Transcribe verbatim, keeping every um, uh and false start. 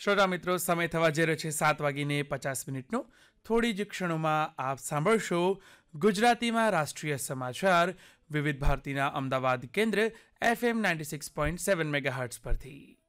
શ્રોતા મિત્રો, સમય થવા જઈ રહ્યો છે સાત વાગીને પચાસ મિનિટનો. થોડી જ ક્ષણોમાં આપ સાંભળશો ગુજરાતીમાં રાષ્ટ્રીય સમાચાર વિવિધ ભારતીના અમદાવાદ કેન્દ્ર FM ninety six point seven megahertz પરથી.